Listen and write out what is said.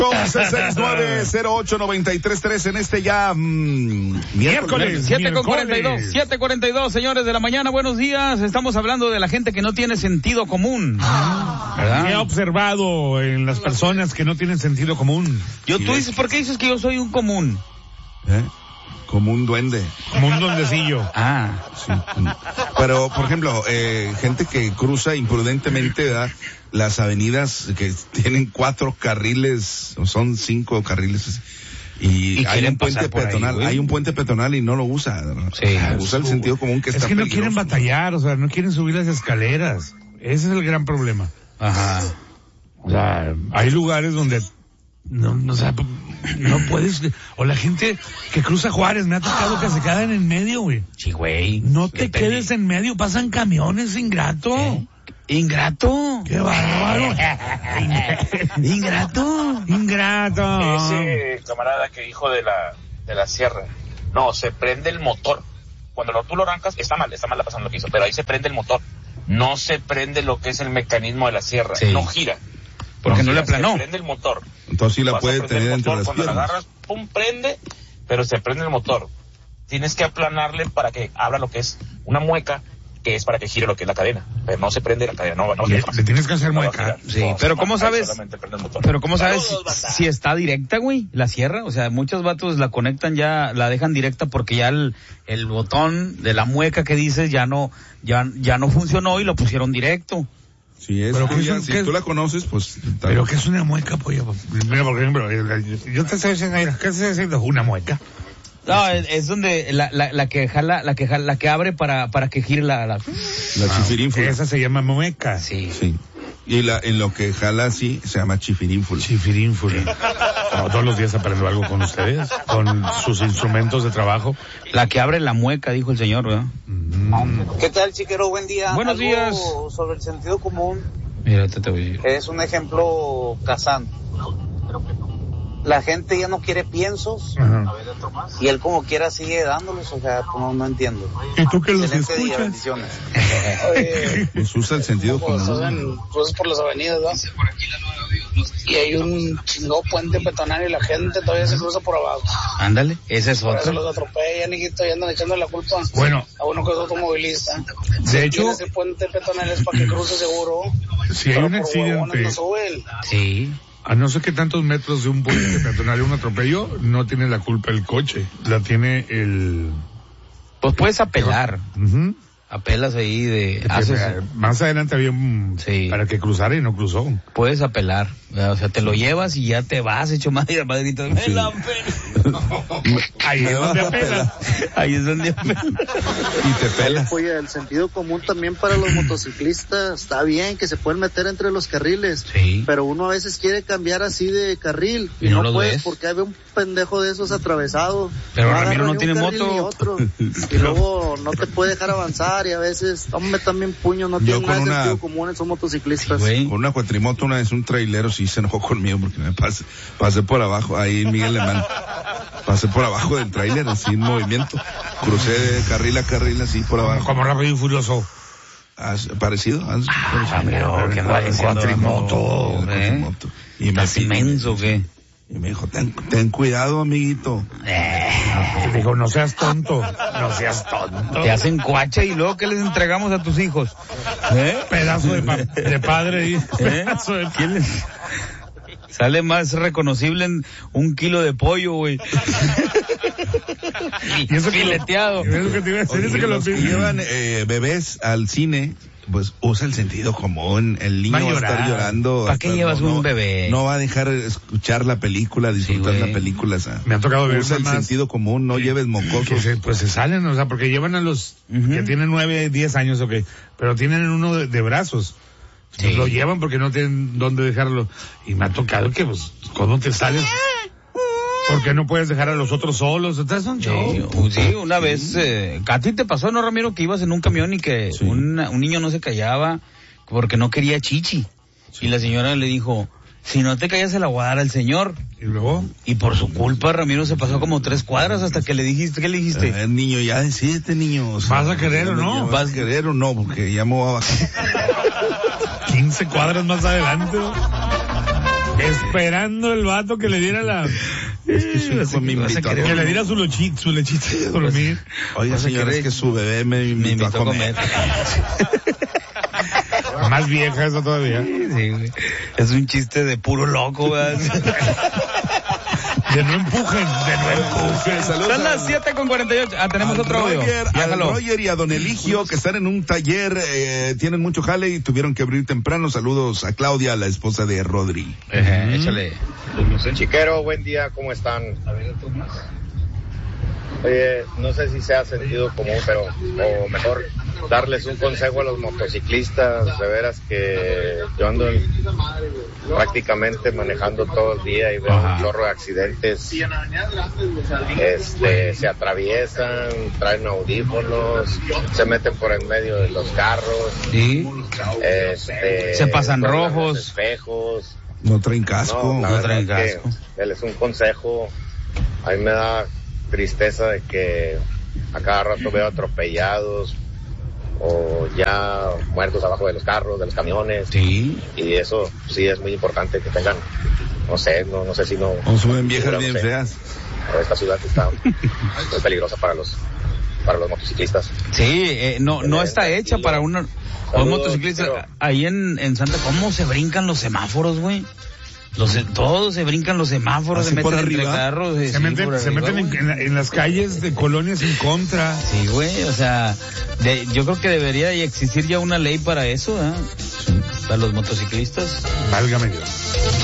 1169-0893-3 en este ya miércoles. 7:42, señores de la mañana, buenos días. Estamos hablando de la gente que no tiene sentido común. ¿Verdad? Me he observado en las personas que no tienen sentido común. Tú dices, ¿por qué dices que yo soy un común? Como un duende. Como un duendecillo. Sí. Pero, por ejemplo, gente que cruza imprudentemente las avenidas que tienen 4 carriles, o son 5 carriles, y hay un puente peatonal, hay un puente peatonal y no lo usa, ¿no? Sí. Usa el sentido común que está que no peligroso. quieren batallar, o sea, no quieren subir las escaleras. Ese es el gran problema. Ajá. O sea, hay lugares donde no puedes, o la gente que cruza Juárez, me ha tocado que se quedan en medio, güey. Sí, güey. No te quedes en medio, pasan camiones, ingrato. Ingrato. ¡Qué bárbaro! Ingrato. Ese camarada que dijo de la sierra, no, se prende el motor. Cuando tú lo arrancas, está mal la pasando lo que hizo, pero ahí se prende el motor. No se prende lo que es el mecanismo de la sierra, no gira. Porque no le aplanó. Se prende el motor. Entonces sí la puede tener entre las cuando piernas. la agarras, pum, prende, pero se prende el motor. Tienes que aplanarle para que abra lo que es una mueca, que es para que gire lo que es la cadena. Pero no se prende la cadena, no le tienes que hacer mueca. Sí, pero ¿cómo sabes? Pero ¿cómo sabes si está directa, güey? La sierra, o sea, muchos vatos la conectan ya, la dejan directa porque ya el botón de la mueca que dices ya no funcionó y lo pusieron directo. Sí, si tú la conoces, pues... Pero ¿qué es una mueca, pollo? Mira, por ejemplo, yo te estoy diciendo, ¿qué estás haciendo? Una mueca. No, es donde la que abre para que gire la chifirínfula. Esa se llama mueca. Sí. Y en lo que jala así se llama chifirínfula. Todos los días aprendo algo con ustedes, con sus instrumentos de trabajo. La que abre la mueca, dijo el señor, ¿verdad? ¿Qué tal, chiquero? Buen día. Buenos días. Sobre el sentido común. Mira, te voy a decir. Es un ejemplo casante. La gente ya no quiere piensos. Ajá. Y él como quiera sigue dándolos, o sea, no entiendo. ¿Y tú que los Excelente día, escuchas? bendiciones. Pues usa el sentido común. Pues por las avenidas, ¿no? Y hay un chingón puente peatonal y la gente todavía se cruza por abajo. Ándale, ese es Por eso otro. los atropellan, hijito, y andan echando la culpa Bueno, a uno que es automovilista. de hecho, Ese puente peatonal es para que cruce seguro. si hay pero un por huevones accidente, no suben. Sí. a no sé qué tantos metros de un puente peatonal, un atropello, no tiene la culpa el coche, la tiene el... Pues puedes apelar. Uh-huh. Apelas ahí de... Más adelante había sí, para que cruzara y no cruzó. Puedes apelar. O sea, te lo llevas y ya te vas hecho madrito. Sí. Ahí es donde apelas. Ahí es donde apelas. Y te pelas. Oye, el sentido común también para los motociclistas. Está bien que se pueden meter entre los carriles. Sí. Pero uno a veces quiere cambiar así de carril. Y no lo puedes ves. porque hay un pendejo de esos atravesado. Pero no Ramiro no agarra ni tiene un carril moto. ni otro. Y luego no te puede dejar avanzar y a veces, hombre, también puño, no tiene nada de sentido común esos motociclistas. Sí, con una cuatrimoto, una vez un trailero sí se enojó conmigo porque me pasé por abajo, ahí en Miguel Alemán, pasé por abajo del trailer así en movimiento, crucé de carril a carril así por abajo. Como Rápido y Furioso. Parecido. Ramiro, que no hay cuatrimoto. Y ¿Estás inmenso o qué? Y me dijo, ten cuidado, amiguito. Te digo, no seas tonto. No seas tonto. Te hacen cuacha y luego ¿qué les entregamos a tus hijos? Pedazo de padre. Pedazo de... ¿Quién les... Sale más reconocible en 1 kilo de pollo, güey. Y eso fileteado. Eso que te iba a decir, Oye, eso que los que llevan bebés al cine, pues usa el sentido común. El niño va a estar llorando. ¿Para qué llevas un bebé? No va a dejar escuchar la película, disfrutar la película. O sea, me ha tocado ver usa el sentido común, no lleves mocosos. Pues se salen, o sea, porque llevan a los que tienen 9, 10 años, okay, pero tienen uno de brazos. Sí. Lo llevan porque no tienen dónde dejarlo. Y me ha tocado que, pues, cuando te sales, porque no puedes dejar a los otros solos. Entonces son show. Sí, una vez, ¿a ti te pasó, no, Ramiro, que ibas en un camión y que un niño no se callaba porque no quería chichi? Sí. Y la señora le dijo, si no te callas se la voy a dar al señor. ¿Y luego? Y por su culpa, Ramiro se pasó como 3 cuadras hasta que le dijiste, ¿qué le dijiste? Niño, ya decídete, niño. O sea, ¿vas a querer o no? ¿Vas a querer o no? Porque ya me voy a bajar. 15 cuadras más adelante. Esperando el vato que le diera la... Es que su hijo me invitó a que le diera su lechita de dormir. Oiga, señor, es que su bebé me invitó a comer. Más vieja eso todavía. Sí, güey. Es un chiste de puro loco, ¿verdad? De no empujen. Saludos. Son las 7:48. Tenemos otro audio. A Roger y a Don Eligio, que están en un taller, tienen mucho jale y tuvieron que abrir temprano. Saludos a Claudia, la esposa de Rodri. Échale. Chiquero, buen día, ¿cómo están? Oye, no sé si sea sentido común, pero, o mejor, darles un consejo a los motociclistas. De veras que yo ando prácticamente manejando todo el día y veo un chorro de accidentes. Se atraviesan, traen audífonos, se meten por en medio de los carros. ¿Sí? Se pasan rojos. Los espejos. No traen casco. No traen casco. Él es un consejo. A mí me da tristeza de que a cada rato veo atropellados o ya muertos abajo de los carros, de los camiones. Sí. Y eso sí es muy importante que tengan, no sé si no. O suben viejas bien feas. Esta ciudad está muy peligrosa para los motociclistas. Sí, no está hecha para un motociclista. Ahí en Santa, ¿cómo se brincan los semáforos, güey? Todos se brincan los semáforos, se meten entre carros. Se meten en las calles de colonias en contra. Sí, güey, o sea, yo creo que debería existir ya una ley para eso, ¿eh? Para los motociclistas. Válgame Dios.